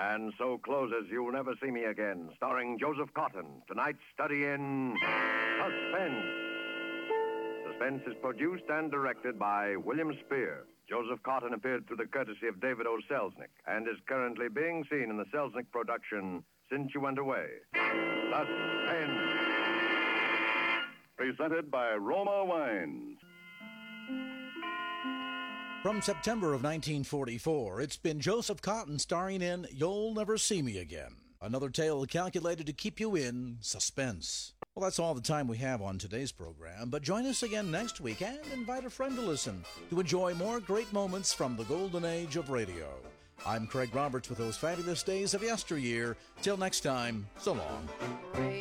And so closes You'll Never See Me Again, starring Joseph Cotton. Tonight's study in suspense. Suspense is produced and directed by William Spear. Joseph Cotton appeared through the courtesy of David O. Selznick and is currently being seen in the Selznick production Since You Went Away. Suspense. Presented by Roma Wines. From September of 1944, it's been Joseph Cotton starring in You'll Never See Me Again, another tale calculated to keep you in suspense. Well, that's all the time we have on today's program, but join us again next week and invite a friend to listen to enjoy more great moments from the golden age of radio. I'm Craig Roberts with those fabulous days of yesteryear. Till next time, so long.